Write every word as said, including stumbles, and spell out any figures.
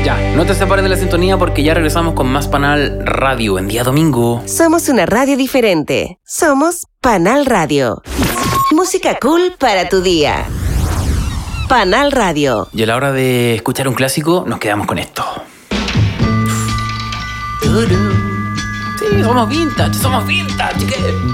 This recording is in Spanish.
Ya, no te separes de la sintonía porque ya regresamos con más Panal Radio en día domingo. Somos una radio diferente. Somos Panal Radio. Música cool para tu día. Panal Radio. Y a la hora de escuchar un clásico, nos quedamos con esto. Sí, somos vintage, somos vintage. ¿Qué?